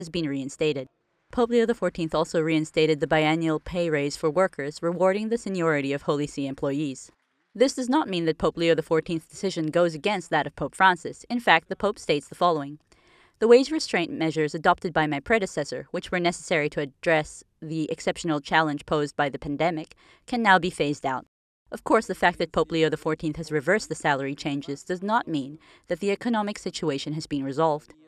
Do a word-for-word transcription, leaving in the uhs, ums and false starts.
has been reinstated. Pope Leo the fourteenth also reinstated the biennial pay raise for workers, rewarding the seniority of Holy See employees. This does not mean that Pope Leo the fourteenth's decision goes against that of Pope Francis. In fact, the Pope states the following: "The wage restraint measures adopted by my predecessor, which were necessary to address the exceptional challenge posed by the pandemic, can now be phased out." Of course, the fact that Pope Leo the fourteenth has reversed the salary changes does not mean that the economic situation has been resolved.